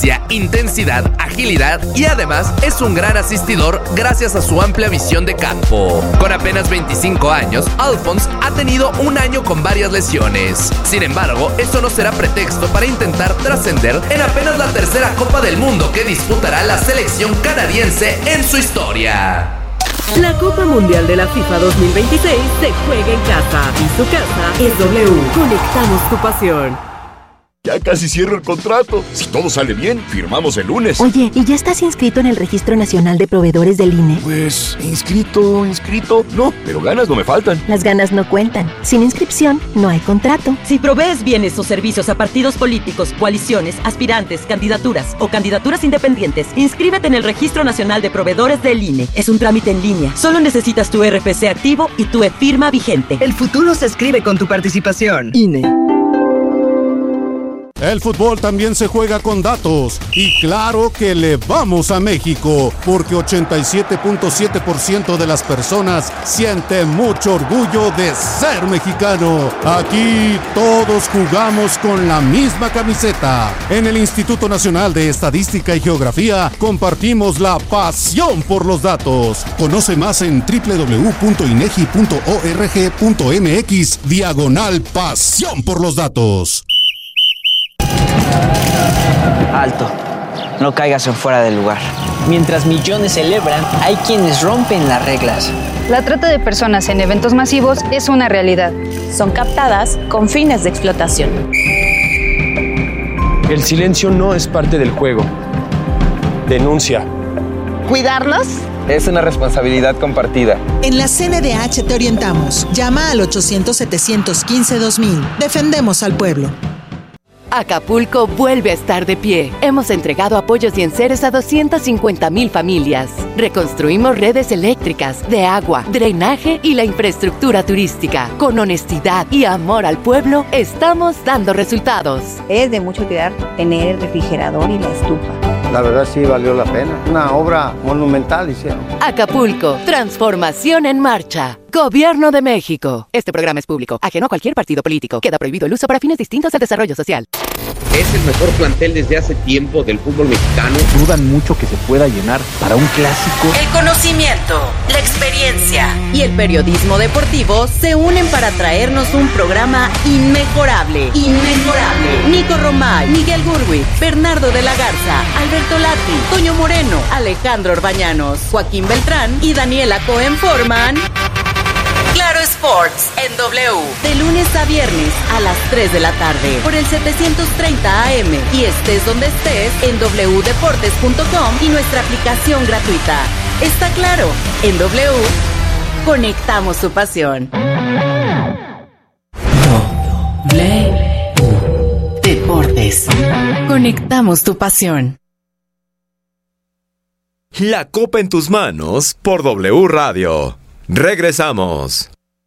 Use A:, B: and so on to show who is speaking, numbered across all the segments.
A: intensidad, agilidad y además es un gran asistidor gracias a su amplia visión de campo. Con apenas 25 años, Alphonse ha tenido un año con varias lesiones. Sin embargo, esto no será pretexto para intentar trascender en apenas la tercera Copa del Mundo que disputará la selección canadiense en su historia.
B: La Copa Mundial de la FIFA 2026 se juega en casa y su casa es W. Conectamos tu pasión.
C: Ya casi cierro el contrato. Si todo sale bien, firmamos el lunes.
D: Oye, ¿y ya estás inscrito en el Registro Nacional de Proveedores del INE?
C: Pues, inscrito. No, pero ganas no me faltan.
D: Las ganas no cuentan. Sin inscripción, no hay contrato.
E: Si provees bienes o servicios a partidos políticos, coaliciones, aspirantes, candidaturas o candidaturas independientes, inscríbete en el Registro Nacional de Proveedores del INE. Es un trámite en línea. Solo necesitas tu RFC activo y tu e-firma vigente.
F: El futuro se escribe con tu participación. INE.
G: El fútbol también se juega con datos y claro que le vamos a México porque 87.7% de las personas siente mucho orgullo de ser mexicano. Aquí todos jugamos con la misma camiseta. En el Instituto Nacional de Estadística y Geografía compartimos la pasión por los datos. Conoce más en www.inegi.org.mx/pasión por los datos.
H: Alto, no caigas en fuera del lugar. Mientras millones celebran, hay quienes rompen las reglas.
I: La trata de personas en eventos masivos es una realidad.
J: Son captadas con fines de explotación.
K: El silencio no es parte del juego. Denuncia.
L: ¿Cuidarnos?
M: Es una responsabilidad compartida.
N: En la CNDH te orientamos. Llama al 800-715-2000. Defendemos al pueblo.
O: Acapulco vuelve a estar de pie. Hemos entregado apoyos y enseres a 250,000 familias. Reconstruimos redes eléctricas, de agua, drenaje y la infraestructura turística. Con honestidad y amor al pueblo, estamos dando resultados.
P: Es de mucha utilidad tener el refrigerador y la estufa.
Q: La verdad sí valió la pena. Una obra monumental hicieron.
O: Acapulco, transformación en marcha. Gobierno de México. Este programa es público, ajeno a cualquier partido político. Queda prohibido el uso para fines distintos al desarrollo social.
R: Es el mejor plantel desde hace tiempo del fútbol mexicano.
S: Dudan mucho que se pueda llenar para un clásico.
T: El conocimiento, la experiencia y el periodismo deportivo se unen para traernos un programa inmejorable. Nico Romay, Miguel Gurwitz, Bernardo de la Garza, Alberto Lati, Toño Moreno, Alejandro Orbañanos, Joaquín Beltrán y Daniela Cohen forman Claro Sports en W. De lunes a viernes a las 3 de la tarde por el 730 AM y estés donde estés en wdeportes.com y nuestra aplicación gratuita. Está claro, en W conectamos tu pasión.
O: W Deportes. Conectamos tu pasión.
U: La copa en tus manos por W Radio. Regresamos.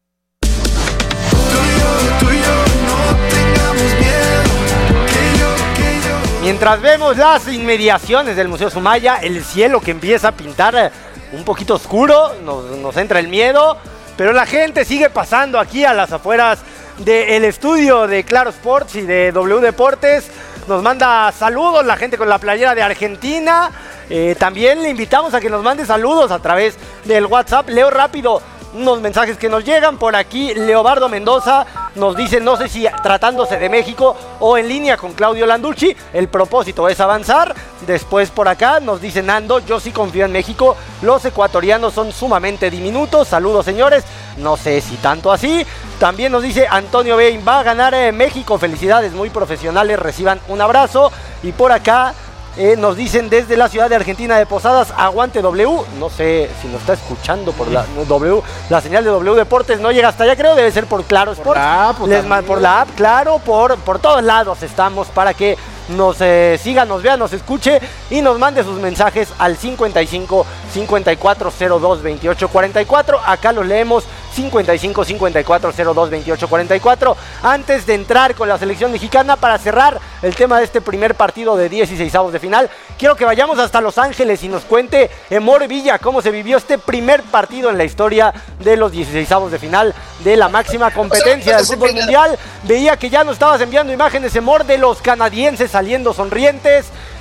V: Mientras vemos las inmediaciones del Museo Sumaya, el cielo que empieza a pintar un poquito oscuro, nos entra el miedo, pero la gente sigue pasando aquí a las afueras del estudio de Claro Sports y de W Deportes. Nos manda saludos la gente con la playera de Argentina. También le invitamos a que nos mande saludos a través del WhatsApp. Leo rápido unos mensajes que nos llegan por aquí. Leobardo Mendoza nos dice, no sé si tratándose de México o en línea con Claudio Landucci, el propósito es avanzar. Después por acá nos dice Nando, yo sí confío en México, los ecuatorianos son sumamente diminutos. Saludos señores, no sé si tanto así. También nos dice Antonio Bain, va a ganar México, felicidades, muy profesionales, reciban un abrazo. Y por acá nos dicen desde la ciudad de Argentina de Posadas, aguante W. No sé si nos está escuchando por la W, la señal de W Deportes no llega hasta allá, creo, debe ser por Claro Sport. Por la app, claro, por todos lados estamos para que nos siga, nos vea, nos escuche y nos mande sus mensajes al 55 54 02 28 44. Acá los leemos, 55 54 02 28 44. Antes de entrar con la selección mexicana para cerrar el tema de este primer partido de 16avos de final, quiero que vayamos hasta Los Ángeles y nos cuente Emor Villa cómo se vivió este primer partido en la historia de los 16avos de final de la máxima competencia del fútbol mundial. Veía que ya nos estabas enviando imágenes, Emor, de los canadienses saliendo sonrientes.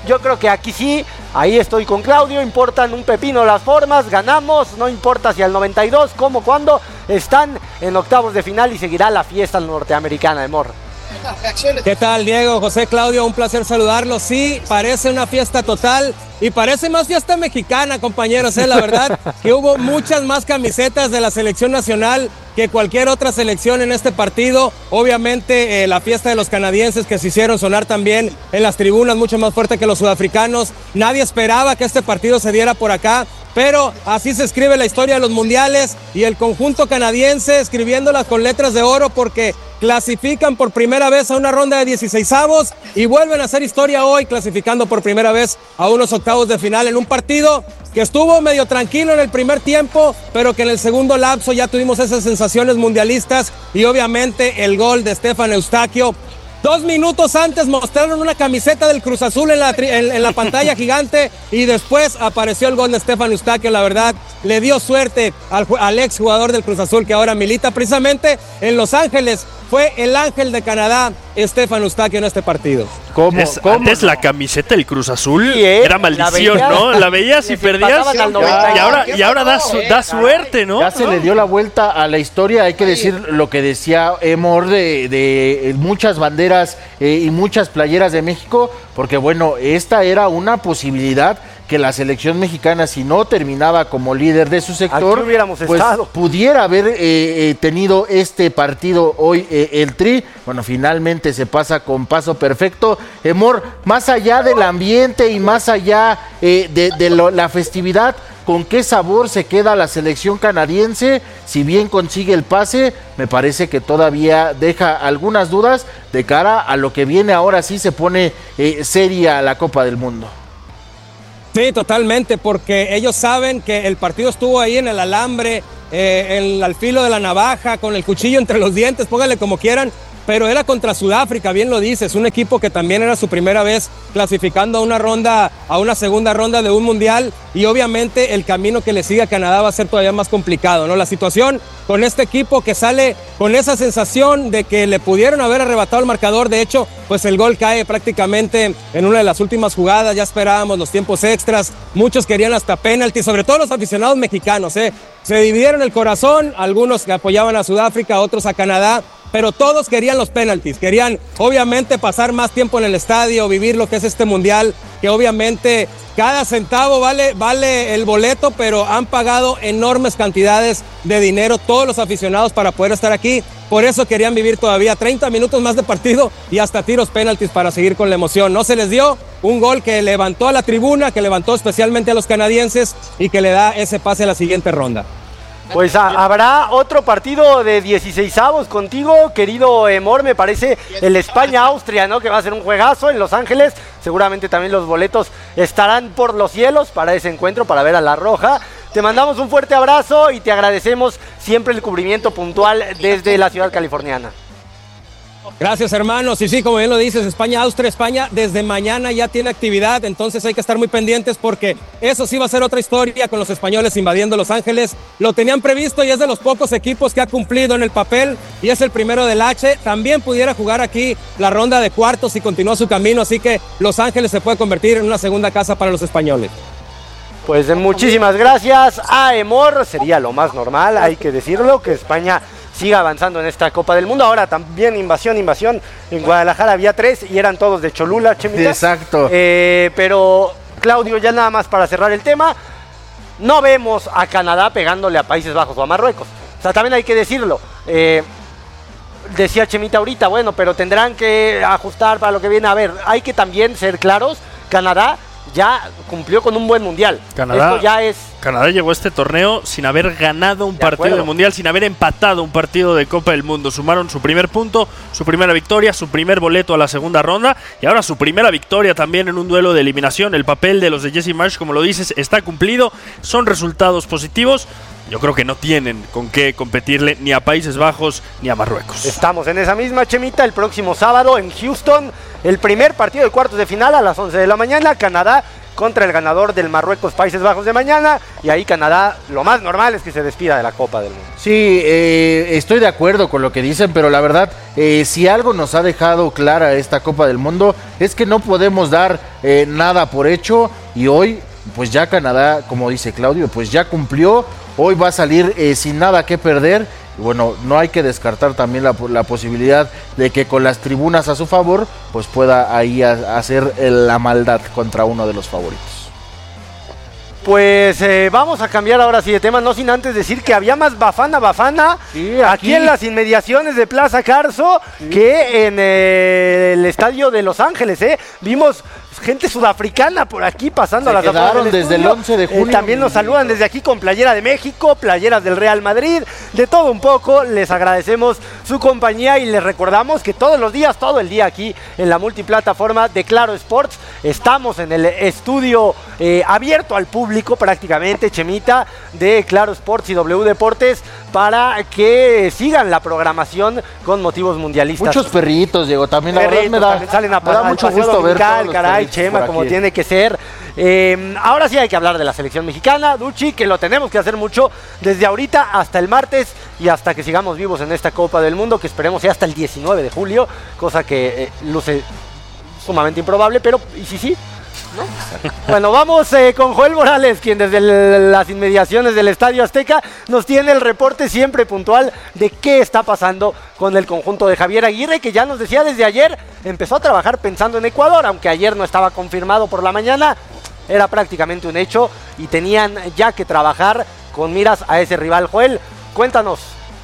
V: Yo creo que aquí sí, ahí estoy con Claudio, importan un pepino las formas, ganamos, no importa si al 92, cómo, cuándo, están en octavos de final y seguirá la fiesta norteamericana, Emor.
A: ¿Qué tal, Diego? José, Claudio, un placer saludarlos. Sí, parece una fiesta total y parece más fiesta mexicana, compañeros, la verdad que hubo muchas más camisetas de la selección nacional que cualquier otra selección en este partido. Obviamente la fiesta de los canadienses que se hicieron sonar también en las tribunas, mucho más fuerte que los sudafricanos. Nadie esperaba que este partido se diera por acá, pero así se escribe la historia de los mundiales y el conjunto canadiense escribiéndolas con letras de oro porque clasifican por primera vez a una ronda de 16avos y vuelven a hacer historia hoy clasificando por primera vez a unos octavos de final en un partido que estuvo medio tranquilo en el primer tiempo, pero que en el segundo lapso ya tuvimos esas sensaciones mundialistas y obviamente el gol de Stefan Eustaquio. 2 minutos antes mostraron una camiseta del Cruz Azul en la pantalla gigante y después apareció el gol de Stefan Eustaquio. La verdad, le dio suerte al ex jugador del Cruz Azul que ahora milita precisamente en Los Ángeles. Fue el ángel de Canadá, Stefan Eustaquio, en este partido.
L: ¿Cómo? Antes la camiseta del Cruz Azul era maldición, ¿no? La veías y perdías y ahora da suerte, ¿no?
W: Ya se le dio la vuelta a la historia. Hay que decir lo que decía Emor de muchas banderas y muchas playeras de México, porque bueno, esta era una posibilidad que la selección mexicana, si no terminaba como líder de su sector, pues pudiera haber tenido este partido hoy el Tri. Bueno, finalmente se pasa con paso perfecto. Emor, más allá del ambiente y más allá la festividad, ¿con qué sabor se queda la selección canadiense? Si bien consigue el pase, me parece que todavía deja algunas dudas de cara a lo que viene. Ahora sí se pone seria la Copa del Mundo.
A: Sí, totalmente, porque ellos saben que el partido estuvo ahí en el alambre, al filo de la navaja, con el cuchillo entre los dientes, pónganle como quieran, pero era contra Sudáfrica, bien lo dices, un equipo que también era su primera vez clasificando a una segunda ronda de un mundial, y obviamente el camino que le sigue a Canadá va a ser todavía más complicado, ¿no? La situación con este equipo que sale con esa sensación de que le pudieron haber arrebatado el marcador. De hecho, pues el gol cae prácticamente en una de las últimas jugadas, ya esperábamos los tiempos extras, muchos querían hasta penalti, sobre todo los aficionados mexicanos, se dividieron el corazón, algunos que apoyaban a Sudáfrica, otros a Canadá, pero todos querían los penaltis, querían obviamente pasar más tiempo en el estadio, vivir lo que es este mundial, que obviamente cada centavo vale el boleto, pero han pagado enormes cantidades de dinero todos los aficionados para poder estar aquí. Por eso querían vivir todavía 30 minutos más de partido y hasta tiros penaltis para seguir con la emoción. No se les dio un gol que levantó a la tribuna, que levantó especialmente a los canadienses y que le da ese pase a la siguiente ronda.
V: Pues habrá otro partido de 16avos contigo, querido Emor, me parece el España-Austria, ¿no? Que va a ser un juegazo en Los Ángeles. Seguramente también los boletos estarán por los cielos para ese encuentro, para ver a la Roja. Te mandamos un fuerte abrazo y te agradecemos siempre el cubrimiento puntual desde la ciudad californiana.
A: Gracias, hermanos. Y sí, como bien lo dices, España-Austria, España desde mañana ya tiene actividad, entonces hay que estar muy pendientes porque eso sí va a ser otra historia con los españoles invadiendo Los Ángeles. Lo tenían previsto y es de los pocos equipos que ha cumplido en el papel y es el primero del H. También pudiera jugar aquí la ronda de cuartos y continúa su camino, así que Los Ángeles se puede convertir en una segunda casa para los españoles.
V: Pues muchísimas gracias a Emor, sería lo más normal, hay que decirlo, que España siga avanzando en esta Copa del Mundo. Ahora también invasión, en Guadalajara había 3 y eran todos de Cholula, Chemita.
W: Exacto.
V: Pero Claudio, ya nada más para cerrar el tema, no vemos a Canadá pegándole a Países Bajos o a Marruecos, o sea, también hay que decirlo. Decía Chemita ahorita, bueno, pero tendrán que ajustar para lo que viene. A ver, hay que también ser claros, Canadá ya cumplió con un buen mundial.
L: Canadá llegó a este torneo sin haber ganado un partido de mundial, sin haber empatado un partido de Copa del Mundo. Sumaron su primer punto, su primera victoria, su primer boleto a la segunda ronda y ahora su primera victoria también en un duelo de eliminación. El papel de los de Jesse Marsch, como lo dices, está cumplido. Son resultados positivos. Yo creo que no tienen con qué competirle ni a Países Bajos ni a Marruecos.
V: Estamos en esa misma, Chemita, el próximo sábado en Houston. El primer partido de cuartos de final a las 11 de la mañana. Canadá contra el ganador del Marruecos-Países Bajos de mañana, y ahí Canadá, lo más normal es que se despida de la Copa del Mundo.
W: Sí, estoy de acuerdo con lo que dicen, pero la verdad, si algo nos ha dejado clara esta Copa del Mundo, es que no podemos dar nada por hecho, y hoy, pues ya Canadá, como dice Claudio, pues ya cumplió, hoy va a salir sin nada que perder. Bueno, no hay que descartar también la posibilidad de que con las tribunas a su favor, pues pueda ahí hacer la maldad contra uno de los favoritos.
V: Pues vamos a cambiar ahora sí de tema, no sin antes decir que había más bafana
W: sí,
V: aquí en las inmediaciones de Plaza Carso que en el estadio de Los Ángeles. Vimos gente sudafricana por aquí pasando a las afueras del
W: desde el 11 de junio.
V: También nos saludan desde aquí con playera de México, playeras del Real Madrid, de todo un poco. Les agradecemos su compañía y les recordamos que todos los días, todo el día aquí en la multiplataforma de Claro Sports, estamos en el estudio abierto al público prácticamente, Chemita, de Claro Sports y W Deportes, para que sigan la programación con motivos mundialistas.
W: Muchos perritos, Diego, también la verdad
V: me da mucho gusto ver todos los caray, Chema, como tiene que ser. Ahora sí hay que hablar de la selección mexicana, Duchi, que lo tenemos que hacer mucho desde ahorita hasta el martes y hasta que sigamos vivos en esta Copa del Mundo, que esperemos sea hasta el 19 de julio, cosa que luce sumamente improbable, pero ¿y si sí? ¿No? Bueno, vamos con Joel Morales, quien desde las inmediaciones del Estadio Azteca nos tiene el reporte siempre puntual de qué está pasando con el conjunto de Javier Aguirre, que ya nos decía desde ayer, empezó a trabajar pensando en Ecuador, aunque ayer no estaba confirmado por la mañana, era prácticamente un hecho y tenían ya que trabajar con miras a ese rival. Joel, cuéntanos.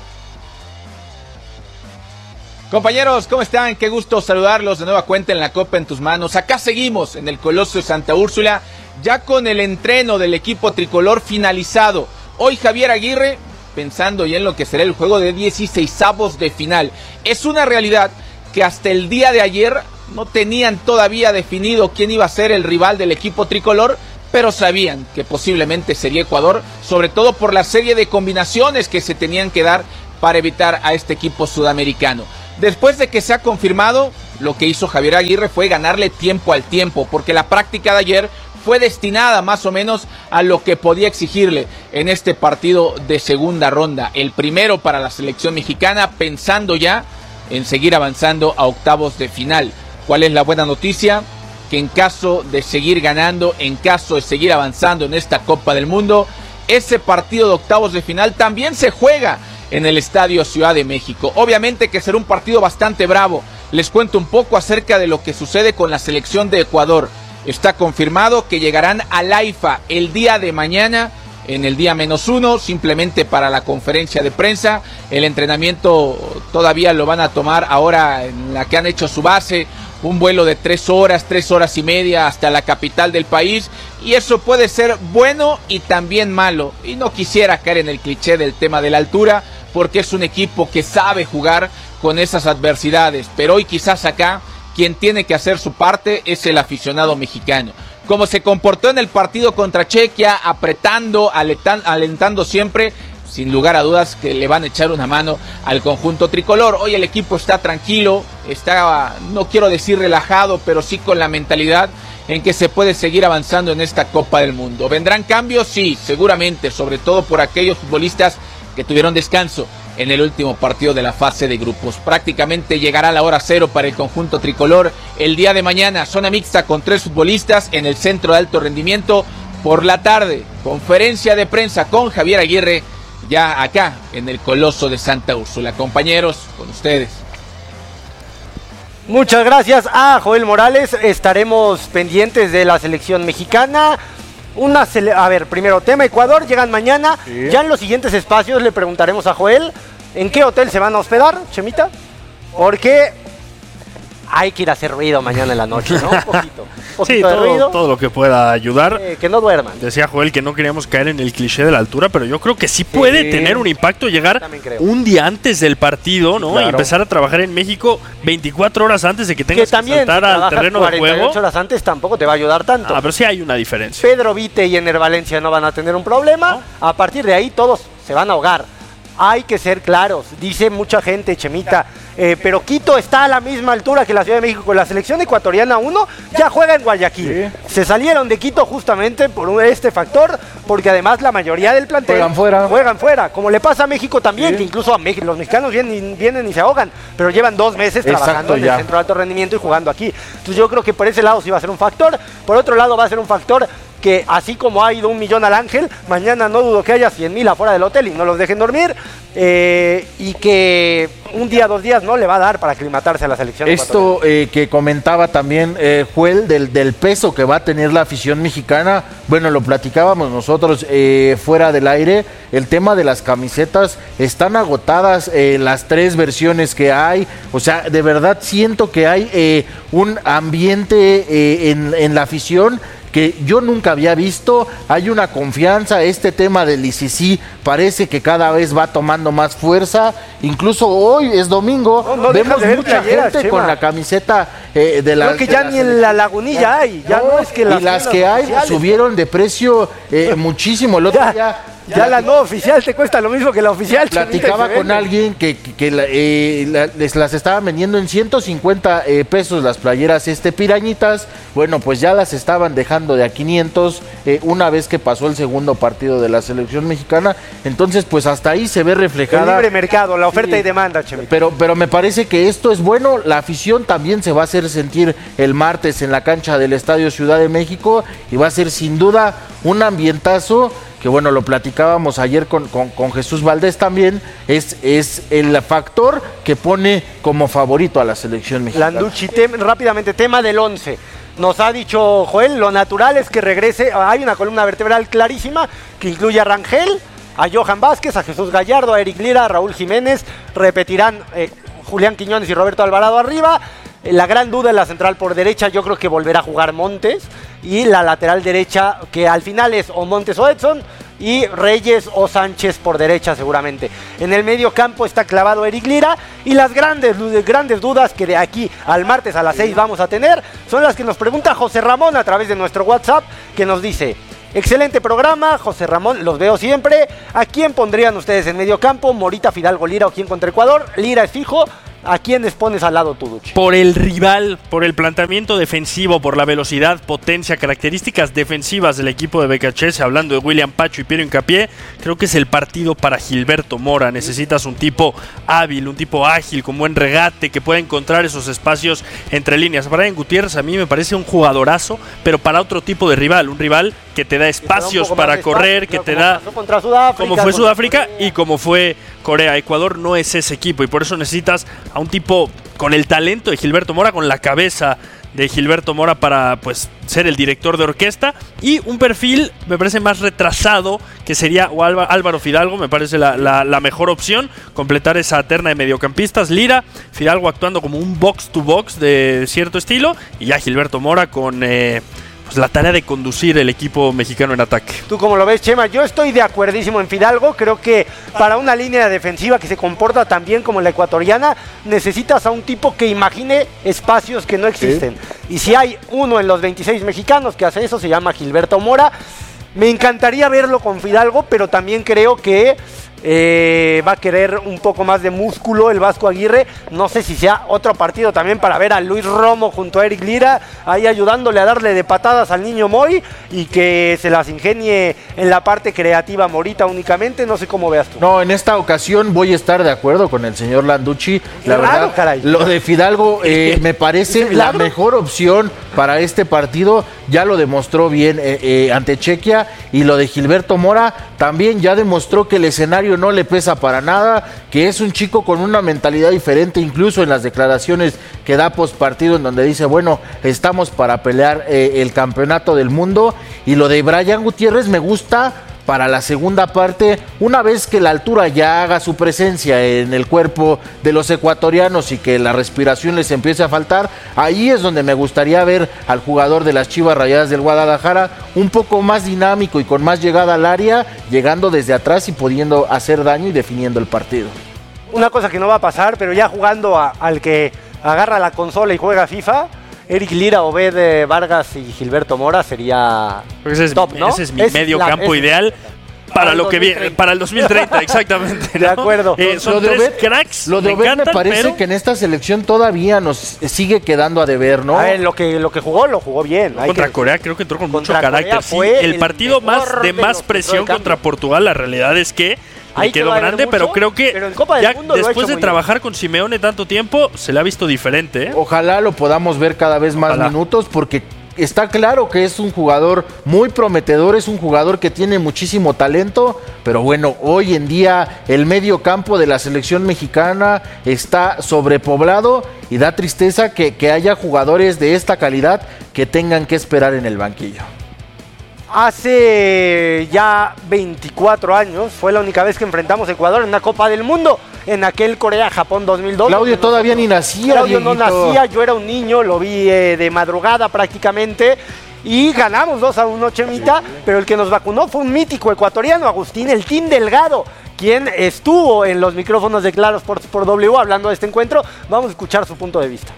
B: Compañeros, ¿cómo están? Qué gusto saludarlos de nueva cuenta en la Copa en tus manos. Acá seguimos en el Coloso de Santa Úrsula, ya con el entreno del equipo tricolor finalizado. Hoy Javier Aguirre, pensando ya en lo que será el juego de 16avos de final. Es una realidad que hasta el día de ayer no tenían todavía definido quién iba a ser el rival del equipo tricolor, pero sabían que posiblemente sería Ecuador, sobre todo por la serie de combinaciones que se tenían que dar para evitar a este equipo sudamericano. Después de que se ha confirmado, lo que hizo Javier Aguirre fue ganarle tiempo al tiempo, porque la práctica de ayer fue destinada más o menos a lo que podía exigirle en este partido de segunda ronda. El primero para la selección mexicana, pensando ya en seguir avanzando a octavos de final. ¿Cuál es la buena noticia? Que en caso de seguir ganando, en caso de seguir avanzando en esta Copa del Mundo, ese partido de octavos de final también se juega en el Estadio Ciudad de México. Obviamente que será un partido bastante bravo. Les cuento un poco acerca de lo que sucede con la selección de Ecuador. Está confirmado que llegarán al AIFA el día de mañana, en el día -1, simplemente para la conferencia de prensa. El entrenamiento todavía lo van a tomar ahora en la que han hecho su base, un vuelo de 3 horas y media hasta la capital del país, y eso puede ser bueno y también malo. Y no quisiera caer en el cliché del tema de la altura, porque es un equipo que sabe jugar con esas adversidades, pero hoy quizás acá quien tiene que hacer su parte es el aficionado mexicano. Como se comportó en el partido contra Chequia, apretando, alentando siempre, sin lugar a dudas que le van a echar una mano al conjunto tricolor. Hoy el equipo está tranquilo, está, no quiero decir relajado, pero sí con la mentalidad en que se puede seguir avanzando en esta Copa del Mundo. ¿Vendrán cambios? Sí, seguramente, sobre todo por aquellos futbolistas que tuvieron descanso en el último partido de la fase de grupos. Prácticamente llegará la hora cero para el conjunto tricolor el día de mañana. Zona mixta con 3 futbolistas en el centro de alto rendimiento. Por la tarde, conferencia de prensa con Javier Aguirre, ya acá en el Coloso de Santa Úrsula. Compañeros, con ustedes.
V: Muchas gracias a Joel Morales. Estaremos pendientes de la selección mexicana. A ver, primero tema Ecuador, llegan mañana. Sí. Ya en los siguientes espacios le preguntaremos a Joel en qué hotel se van a hospedar, Chemita. Porque hay que ir a hacer ruido mañana en la noche, ¿no? Un poquito
L: sí,
V: de ruido.
L: Todo lo que pueda ayudar.
V: Que no duerman.
L: Decía Joel que no queríamos caer en el cliché de la altura, pero yo creo que sí puede tener un impacto llegar un día antes del partido, ¿no? Claro. Y empezar a trabajar en México 24 horas antes de que tengas que saltar al terreno de juego.
V: 48 horas antes tampoco te va a ayudar tanto.
L: Pero sí hay una diferencia.
V: Pedro Vite y Ener Valencia no van a tener un problema. ¿No? A partir de ahí todos se van a ahogar. hay que ser claros, dice mucha gente, Chemita, pero Quito está a la misma altura que la Ciudad de México. La selección ecuatoriana 1 ya juega en Guayaquil. Sí. Se salieron de Quito justamente por este factor, porque además la mayoría del plantel juegan fuera, como le pasa a México también, que incluso a México, los mexicanos vienen y se ahogan, pero llevan 2 meses trabajando en el centro de alto rendimiento y jugando aquí. Entonces yo creo que por ese lado sí va a ser un factor. Por otro lado va a ser un factor que así como ha ido 1 millón al Ángel, mañana no dudo que haya 100,000 afuera del hotel y no los dejen dormir, y que un día, 2 días no le va a dar para aclimatarse a la selección.
W: Esto que comentaba también Joel, del peso que va a tener la afición mexicana, bueno, lo platicábamos nosotros fuera del aire, el tema de las camisetas, están agotadas las 3 versiones que hay, o sea, de verdad siento que hay un ambiente en la afición que yo nunca había visto. Hay una confianza, este tema del ICC parece que cada vez va tomando más fuerza, incluso hoy es domingo, vemos mucha gente con la camiseta de la...
V: Creo que ya ni en la Lagunilla hay, ya no es que
W: las que hay subieron de precio muchísimo, el otro día...
V: Ya la no oficial te cuesta lo mismo que la oficial.
W: Platicaba con alguien que las estaban vendiendo en 150 pesos las playeras pirañitas. Bueno, pues ya las estaban dejando de a 500 una vez que pasó el segundo partido de la selección mexicana. Entonces, pues hasta ahí se ve reflejada.
V: El libre mercado, la oferta y demanda, Chemita.
W: Pero me parece que esto es bueno. La afición también se va a hacer sentir el martes en la cancha del Estadio Ciudad de México y va a ser sin duda un ambientazo. Que bueno, lo platicábamos ayer con Jesús Valdés también, es el factor que pone como favorito a la selección mexicana.
V: Landucci, rápidamente, tema del 11. Nos ha dicho Joel, lo natural es que regrese, hay una columna vertebral clarísima que incluye a Rangel, a Johan Vázquez, a Jesús Gallardo, a Eric Lira, a Raúl Jiménez, repetirán Julián Quiñones y Roberto Alvarado arriba. La gran duda en la central por derecha, yo creo que volverá a jugar Montes, y la lateral derecha, que al final es o Montes o Edson, y Reyes o Sánchez por derecha seguramente. En el medio campo está clavado Eric Lira, y las grandes dudas que de aquí al martes a las 6 vamos a tener, son las que nos pregunta José Ramón a través de nuestro WhatsApp, que nos dice: excelente programa, José Ramón, los veo siempre. ¿A quién pondrían ustedes en medio campo? ¿Morita, Fidalgo, Lira o quién contra Ecuador? Lira es fijo. ¿A quiénes pones al lado tú, Duchi?
L: Por el rival, por el planteamiento defensivo, por la velocidad, potencia, características defensivas del equipo de Becachese, hablando de William Pacho y Piero Hincapié, creo que es el partido para Gilberto Mora. Necesitas un tipo hábil, un tipo ágil, con buen regate, que pueda encontrar esos espacios entre líneas. Brian Gutiérrez a mí me parece un jugadorazo, pero para otro tipo de rival, un rival que te da espacios para correr, que te da... Como fue Sudáfrica y como fue Corea. Ecuador no es ese equipo y por eso necesitas a un tipo con el talento de Gilberto Mora, con la cabeza de Gilberto Mora para pues ser el director de orquesta, y un perfil me parece más retrasado que sería Álvaro Fidalgo. Me parece la mejor opción, completar esa terna de mediocampistas, Lira, Fidalgo actuando como un box to box de cierto estilo, y ya Gilberto Mora con la tarea de conducir el equipo mexicano en ataque.
V: ¿Tú cómo lo ves, Chema? Yo estoy de acuerdísimo en Fidalgo. Creo que para una línea defensiva que se comporta tan bien como la ecuatoriana, necesitas a un tipo que imagine espacios que no existen. Sí. Y si hay uno en los 26 mexicanos que hace eso, se llama Gilberto Mora. Me encantaría verlo con Fidalgo, pero también creo que va a querer un poco más de músculo el Vasco Aguirre. No sé si sea otro partido también para ver a Luis Romo junto a Eric Lira ahí ayudándole a darle de patadas al niño Moy, y que se las ingenie en la parte creativa Morita únicamente. No sé cómo veas tú.
W: No, en esta ocasión voy a estar de acuerdo con el señor Landucci. La verdad, caray. Lo de Fidalgo me parece la mejor opción para este partido. Ya lo demostró bien ante Chequia, y lo de Gilberto Mora también ya demostró que el escenario no le pesa para nada, que es un chico con una mentalidad diferente, incluso en las declaraciones que da post partido, en donde dice, bueno, estamos para pelear el campeonato del mundo. Y lo de Brian Gutiérrez me gusta para la segunda parte, una vez que la altura ya haga su presencia en el cuerpo de los ecuatorianos y que la respiración les empiece a faltar. Ahí es donde me gustaría ver al jugador de las Chivas Rayadas del Guadalajara un poco más dinámico y con más llegada al área, llegando desde atrás y pudiendo hacer daño y definiendo el partido.
V: Una cosa que no va a pasar, pero ya jugando al que agarra la consola y juega FIFA, Eric Lira, Obed Vargas y Gilberto Mora sería
L: top, ¿no? Ese es mi medio campo ideal. para lo que viene, para el 2030, exactamente, ¿no?
V: De acuerdo.
L: Son tres cracks.
W: Lo de Obed me parece que en esta selección todavía nos sigue quedando a deber, ¿no?
V: Lo que jugó, lo jugó bien.
L: Contra Corea creo que entró con mucho carácter. Sí, el partido de más presión contra Portugal, la realidad es que le quedó grande, pero creo que ya después de trabajar con Simeone tanto tiempo, se le ha visto diferente, ¿eh?
W: Ojalá lo podamos ver cada vez más minutos, porque está claro que es un jugador muy prometedor, es un jugador que tiene muchísimo talento, pero bueno, hoy en día el medio campo de la selección mexicana está sobrepoblado y da tristeza que haya jugadores de esta calidad que tengan que esperar en el banquillo.
V: Hace ya 24 años fue la única vez que enfrentamos a Ecuador en una Copa del Mundo, en aquel Corea-Japón 2002.
W: Claudio todavía ni nacía.
V: Claudio no nacía, yo era un niño, lo vi de madrugada prácticamente y ganamos 2-1, Chemita, pero el que nos vacunó fue un mítico ecuatoriano, Agustín El Tin Delgado, quien estuvo en los micrófonos de Claro Sports por W hablando de este encuentro. Vamos a escuchar su punto de vista.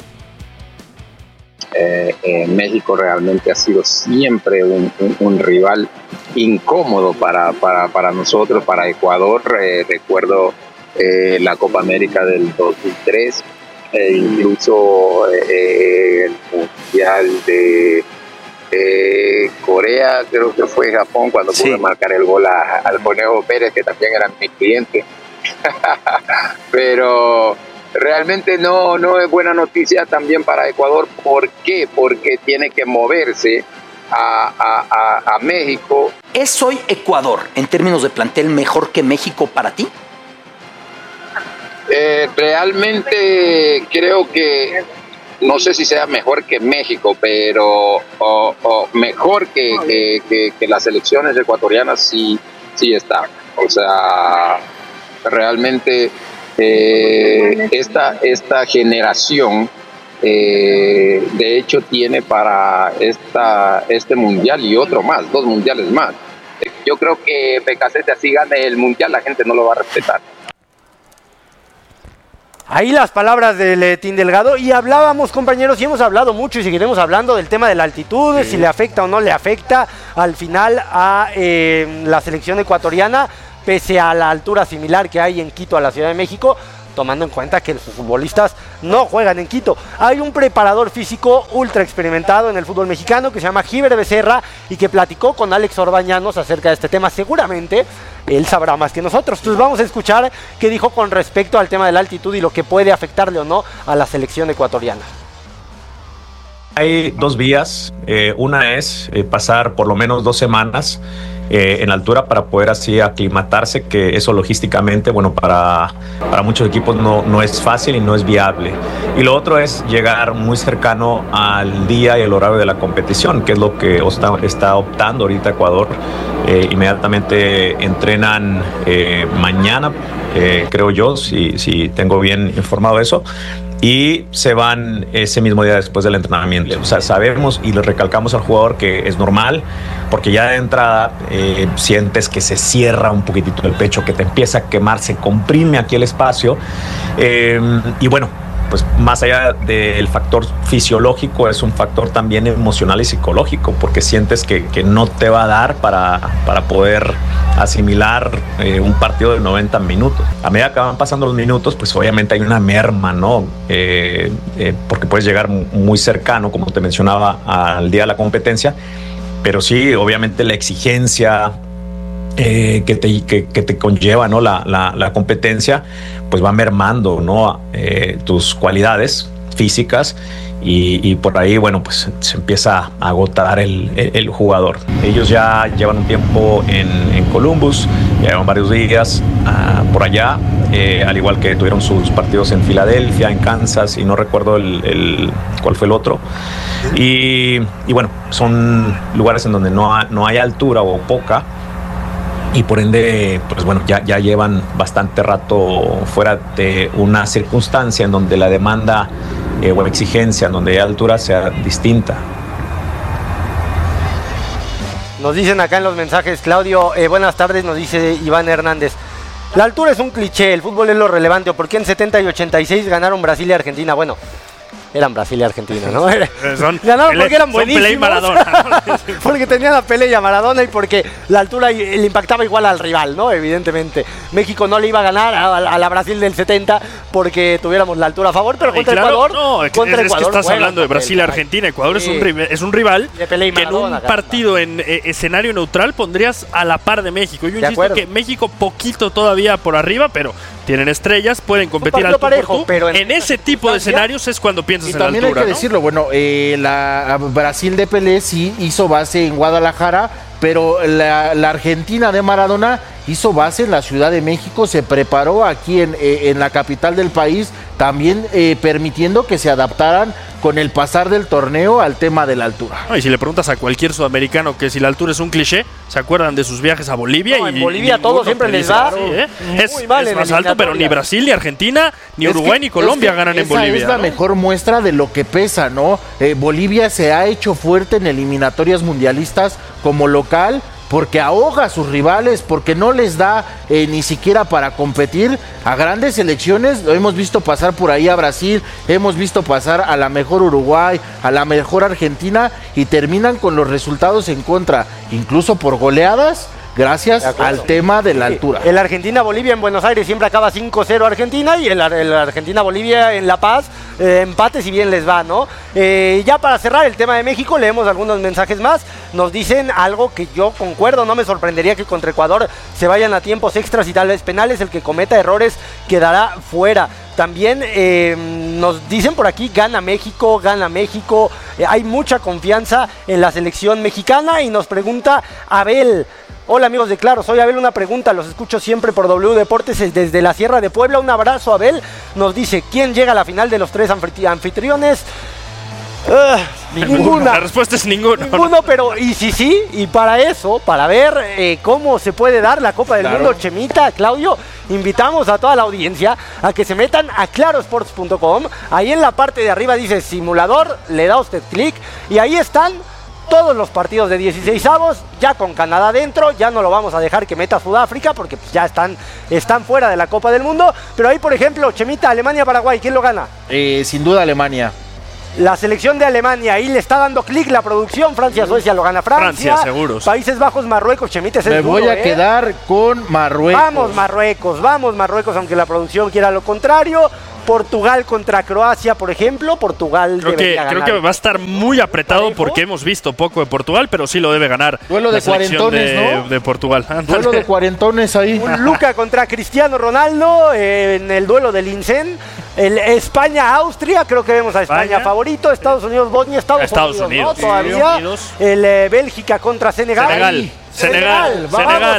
C: México realmente ha sido siempre un rival incómodo para nosotros, para Ecuador. Recuerdo la Copa América del 2003, incluso el Mundial de Corea, creo que fue Japón, cuando pude marcar el gol al Conejo Pérez, que también era mi cliente. Pero realmente no es buena noticia también para Ecuador. ¿Por qué? Porque tiene que moverse a México.
D: ¿Es hoy Ecuador, en términos de plantel, mejor que México para ti?
C: Realmente creo que, no sé si sea mejor que México, pero mejor que las selecciones ecuatorianas sí está. O sea, realmente esta generación de hecho tiene para este mundial y otro más, 2 mundiales más. Yo creo que Becasete así gane el mundial, la gente no lo va a respetar.
V: Ahí las palabras del Tin Delgado, y hablábamos, compañeros, y hemos hablado mucho y seguiremos hablando del tema de la altitud, si le afecta o no le afecta al final a la selección ecuatoriana, pese a la altura similar que hay en Quito a la Ciudad de México, tomando en cuenta que los futbolistas no juegan en Quito. Hay un preparador físico ultra experimentado en el fútbol mexicano que se llama Giver Becerra y que platicó con Alex Orbañanos acerca de este tema. Seguramente él sabrá más que nosotros. Entonces vamos a escuchar qué dijo con respecto al tema de la altitud y lo que puede afectarle o no a la selección ecuatoriana.
E: Hay 2 vías. Una es pasar por lo menos 2 semanas en altura para poder así aclimatarse, que eso logísticamente, bueno, para muchos equipos no es fácil y no es viable. Y lo otro es llegar muy cercano al día y el horario de la competición, que es lo que está optando ahorita Ecuador. Inmediatamente entrenan mañana, creo yo, si tengo bien informado eso, y se van ese mismo día después del entrenamiento. O sea, sabemos y le recalcamos al jugador que es normal, porque ya de entrada sientes que se cierra un poquitito el pecho, que te empieza a quemar, se comprime aquí el espacio, y bueno, pues más allá del factor fisiológico, es un factor también emocional y psicológico, porque sientes que no te va a dar para poder asimilar un partido de 90 minutos. A medida que van pasando los minutos, pues obviamente hay una merma, ¿no? Porque puedes llegar muy cercano, como te mencionaba, al día de la competencia, pero sí, obviamente la exigencia que te conlleva, ¿no? la competencia, pues va mermando, ¿no? Tus cualidades físicas, y por ahí, bueno, pues se empieza a agotar el jugador. Ellos ya llevan un tiempo en Columbus, ya llevan varios días por allá, al igual que tuvieron sus partidos en Filadelfia, en Kansas, y no recuerdo cuál fue el otro. Y bueno, son lugares en donde no hay altura o poca, y por ende, pues bueno, ya llevan bastante rato fuera de una circunstancia en donde la demanda o exigencia en donde hay altura sea distinta.
V: Nos dicen acá en los mensajes, Claudio, buenas tardes, nos dice Iván Hernández. La altura es un cliché, el fútbol es lo relevante. ¿Por qué en 70 y 86 ganaron Brasil y Argentina? Bueno, eran Brasil y Argentina, ¿no?
L: Ganaron
V: porque eran buenísimos.
L: Pelé y Maradona.
V: Porque tenían a Pelé y a Maradona y porque la altura le impactaba igual al rival, ¿no? Evidentemente. México no le iba a ganar a la Brasil del 70 porque tuviéramos la altura a favor, pero contra Ecuador...
L: No, es que estás hablando de Brasil y Argentina. Ecuador es un rival que en un partido en escenario neutral pondrías a la par de México. Yo insisto que México poquito todavía por arriba, pero tienen estrellas, pueden competir al parejo, pero en ese tipo de escenarios es cuando piensas en la altura.
W: También hay que decirlo, bueno, la Brasil de Pelé sí hizo base en Guadalajara, pero la Argentina de Maradona hizo base en la Ciudad de México, se preparó aquí en la capital del país, también permitiendo que se adaptaran con el pasar del torneo al tema de la altura.
L: Y si le preguntas a cualquier sudamericano que si la altura es un cliché, se acuerdan de sus viajes a Bolivia.
V: En Bolivia todo siempre les da.
L: Es más alto, pero ni Brasil, ni Argentina, ni Uruguay, ni Colombia ganan en Bolivia.
W: Es la mejor muestra de lo que pesa, ¿no? Bolivia se ha hecho fuerte en eliminatorias mundialistas como local, porque ahoga a sus rivales, porque no les da ni siquiera para competir a grandes selecciones. Lo hemos visto pasar por ahí a Brasil, hemos visto pasar a la mejor Uruguay, a la mejor Argentina, y terminan con los resultados en contra, incluso por goleadas, gracias al tema de la altura.
V: El Argentina-Bolivia en Buenos Aires siempre acaba 5-0 Argentina, y el Argentina-Bolivia en La Paz, empate si bien les va, ¿no? Ya para cerrar el tema de México, leemos algunos mensajes más. Nos dicen algo que yo concuerdo, no me sorprendería que contra Ecuador se vayan a tiempos extras y tal vez penales. El que cometa errores quedará fuera. También nos dicen por aquí, gana México. Hay mucha confianza en la selección mexicana. Y nos pregunta Abel: hola amigos de Claro, soy Abel, una pregunta, los escucho siempre por W Deportes desde la Sierra de Puebla. Un abrazo, Abel. Nos dice, ¿quién llega a la final de los 3 anfitriones? Ninguna.
L: La respuesta es ninguno.
V: Ninguno, pero y sí, y para eso, para ver cómo se puede dar la Copa del Mundo, Chemita, Claudio, invitamos a toda la audiencia a que se metan a clarosports.com. Ahí en la parte de arriba dice simulador, le da usted clic y ahí están todos los partidos de 16avos, ya con Canadá dentro. Ya no lo vamos a dejar que meta Sudáfrica porque pues, ya están fuera de la Copa del Mundo. Pero ahí, por ejemplo, Chemita, Alemania-Paraguay, ¿quién lo gana?
W: Sin duda Alemania.
V: La selección de Alemania, ahí le está dando clic la producción. Francia-Suecia lo gana Francia.
L: Seguros.
V: Países Bajos, Marruecos, Chemita,
W: me voy a quedar con Marruecos.
V: Vamos Marruecos, aunque la producción quiera lo contrario. Portugal contra Croacia, por ejemplo. Portugal
L: creo que va a estar muy apretado porque hemos visto poco de Portugal, pero sí lo debe ganar.
W: Duelo de cuarentones, ¿no?
L: De Portugal.
W: Duelo de cuarentones ahí.
V: Un Luka contra Cristiano Ronaldo en el duelo del INSEN. El España-Austria, creo que vemos a España favorito. Estados Unidos-Bosnia, Estados Unidos, ¿no? Todavía. El Bélgica contra Senegal.
L: Senegal.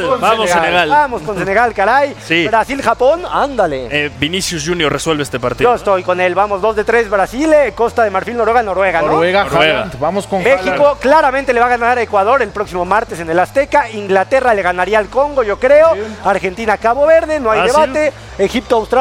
V: Vamos con Senegal, caray.
L: Sí.
V: Brasil-Japón, ándale.
L: Vinicius Junior resuelve este partido.
V: Yo estoy con él. Vamos 2 de 3 Brasil, Costa de Marfil, Noruega, ¿no?
W: Noruega. Vamos con
V: México
W: Haaland.
V: claramente le va a ganar a Ecuador el próximo martes en el Azteca. Inglaterra le ganaría al Congo, yo creo. Argentina, Cabo Verde, no hay debate. Egipto, Australia.